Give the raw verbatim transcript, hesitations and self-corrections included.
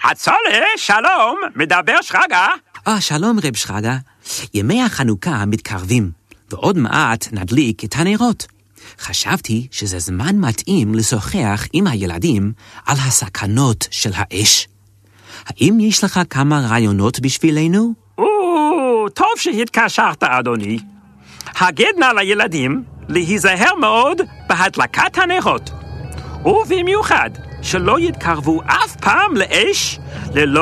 הצולה, שלום, מדבר שרגא. אה, שלום רב שרגא. ימי החנוכה מתקרבים, ועוד מעט נדליק את הנרות. חשבתי שזה זמן מתאים לשוחח עם הילדים על הסכנות של האש. האם יש לך כמה רעיונות בשבילנו? או, טוב שהתקשרת, אדוני. הגד נא לילדים להיזהר מאוד בהדלקת הנרות, ובמיוחד שלא יתקרבו אף פעם לאש ללא